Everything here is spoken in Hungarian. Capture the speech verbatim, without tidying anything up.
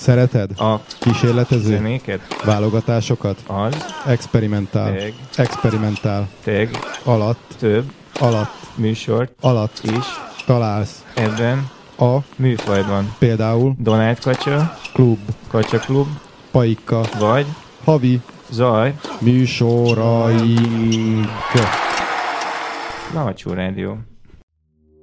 Szereted? A Kísérletező? zenéket? Válogatásokat? Az. Experimentál. Teg. Experimentál. Teg. Alatt. Több. Alatt. Műsort. Alatt. Is. Találsz. Ebben. A. Műfajban. Például. Donát kacsa. Klub. Kacsa klub. Paika. Vagy. Havi. Zaj. Műsoraik. Lahattyú rádió.